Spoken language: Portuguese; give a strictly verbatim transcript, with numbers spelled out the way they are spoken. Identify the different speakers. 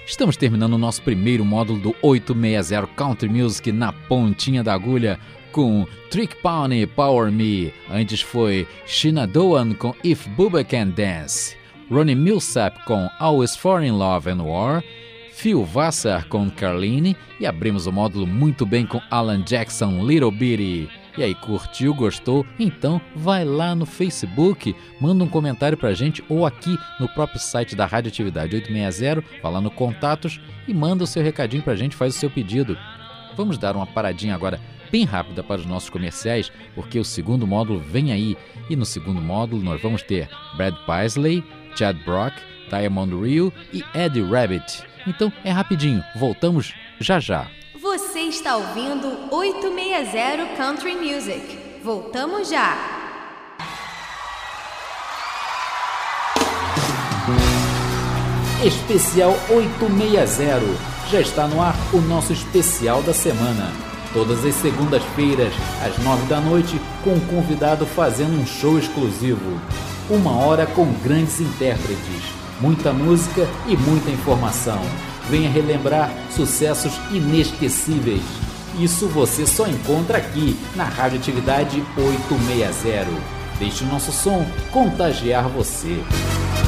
Speaker 1: Estamos terminando o nosso primeiro módulo do oitocentos e sessenta Country Music na pontinha da agulha com Trick Pony Power Me. Antes foi Sheena Doan com If Bubba Can Dance, Ronnie Milsap com Always Fall in Love and War, Phil Vassar com Carlene e abrimos o módulo muito bem com Alan Jackson, Little Bitty. E aí, curtiu, gostou? Então vai lá no Facebook, manda um comentário pra gente ou aqui no próprio site da Radioatividade oitocentos e sessenta, vai lá no Contatos e manda o seu recadinho pra gente, faz o seu pedido. Vamos dar uma paradinha agora bem rápida para os nossos comerciais, porque o segundo módulo vem aí. E no segundo módulo nós vamos ter Brad Paisley, Chad Brock, Diamond Rio e Eddie Rabbit. Então é rapidinho, voltamos já já.
Speaker 2: Você está ouvindo oitocentos e sessenta Country Music. Voltamos já.
Speaker 1: Especial oitocentos e sessenta. Já está no ar o nosso especial da semana. Todas as segundas-feiras, às nove da noite, com um convidado fazendo um show exclusivo. Uma hora com grandes intérpretes, muita música e muita informação. Venha relembrar sucessos inesquecíveis. Isso você só encontra aqui na Radioatividade oitocentos e sessenta. Deixe o nosso som contagiar você.